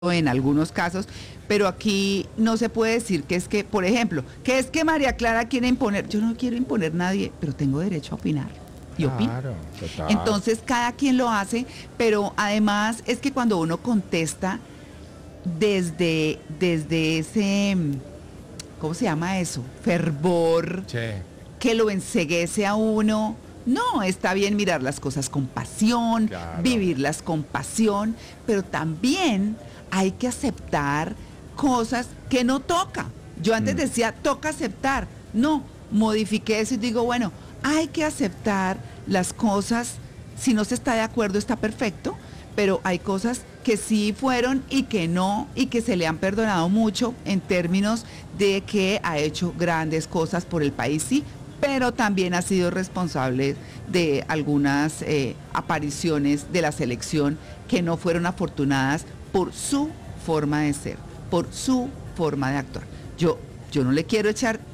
en algunos casos, pero aquí no se puede decir que es que, por ejemplo, que es que María Clara quiere imponer. Yo no quiero imponer a nadie, pero tengo derecho a opinar y opino. Claro, total. Entonces cada quien lo hace, pero además es que cuando uno contesta desde ese, ¿cómo se llama eso? Fervor Sí. que lo enceguece a uno. No, está bien mirar las cosas con pasión, Claro. vivirlas con pasión, pero también hay que aceptar cosas que no toca. Yo antes decía, toca aceptar. No, modifiqué eso y digo, bueno, hay que aceptar las cosas. Si no se está de acuerdo, está perfecto, pero hay cosas que sí fueron y que no, y que se le han perdonado mucho en términos de que ha hecho grandes cosas por el país, sí, pero también ha sido responsable de algunas apariciones de la selección que no fueron afortunadas por su forma de ser, por su forma de actuar. Yo no le quiero echar